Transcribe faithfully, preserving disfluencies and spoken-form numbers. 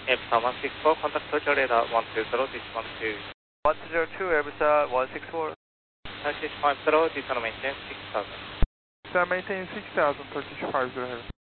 Airbusa one six four, contact Tokyo radar one two zero, this one two. one two zero two, Airbusa one six four. Turkish five zero, this one maintain six thousand. Sen maintain six thousand, Turkish five zero.